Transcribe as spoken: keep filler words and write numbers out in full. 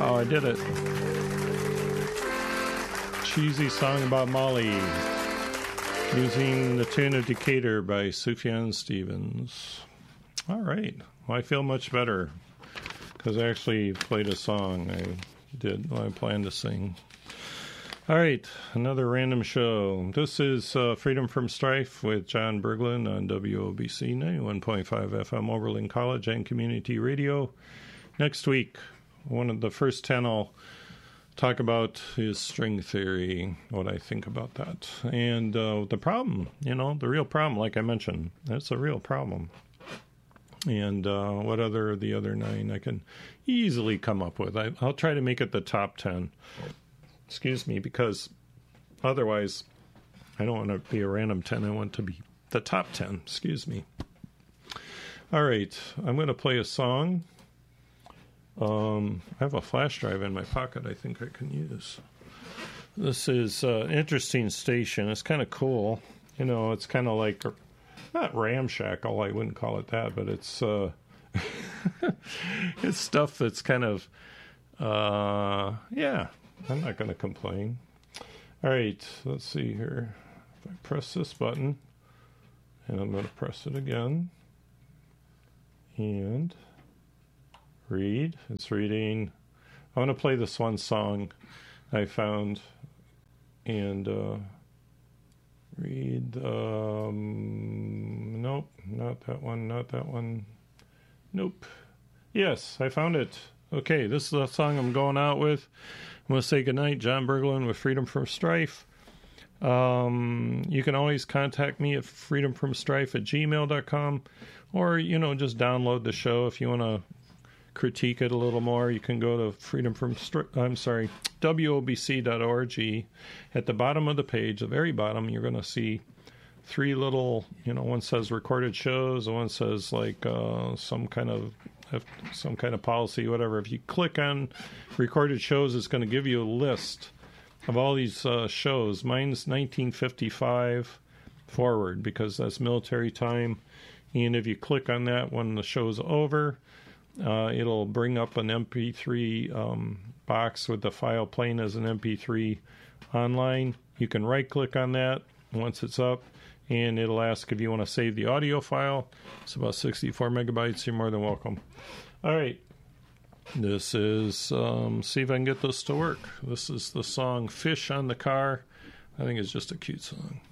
how I did it. Cheesy song about Molly, using the tune of Decatur by Sufjan Stevens. All right. Well, I feel much better because I actually played a song I did, I planned to sing. All right, another random show. This is uh, Freedom from Strife with John Berglund on W O B C ninety-one point five F M Oberlin College and Community Radio. Next week, one of the first ten I'll talk about is string theory, what I think about that. And uh, the problem, you know, the real problem, like I mentioned, that's a real problem. And uh, what other the other nine I can easily come up with. I, I'll try to make it the top ten. Excuse me, because otherwise I don't want to be a random ten. I want to be the top ten. Excuse me. All right. I'm going to play a song. Um, I have a flash drive in my pocket I think I can use. This is uh, an interesting station. It's kind of cool. You know, it's kind of like, not ramshackle, I wouldn't call it that, but it's, uh, it's stuff that's kind of, uh, yeah. I'm not going to complain. All right, let's see here. If I press this button, and I'm going to press it again, and read. It's reading. I want to play this one song I found, and uh, read. Um, nope, not that one, not that one. Nope. Yes, I found it. Okay, this is the song I'm going out with. I'm going to say goodnight, John Berglund with Freedom from Strife. Um, you can always contact me at freedomfromstrife at gmail dot com, or, you know, just download the show. If you want to critique it a little more, you can go to Freedom from Stri- I'm sorry, W O B C dot org. At the bottom of the page, the very bottom, you're going to see three little, you know, one says recorded shows, and one says like uh, some kind of some kind of policy, whatever. If you click on recorded shows, it's going to give you a list of all these uh, shows. Mine's nineteen fifty-five forward because that's military time. And if you click on that when the show's over, uh, it'll bring up an M P three um, box with the file playing as an M P three online. You can right-click on that once it's up, and it'll ask if you want to save the audio file. It's about sixty-four megabytes. You're more than welcome. All right. This is, um, see if I can get this to work. This is the song Fish on the Car. I think it's just a cute song.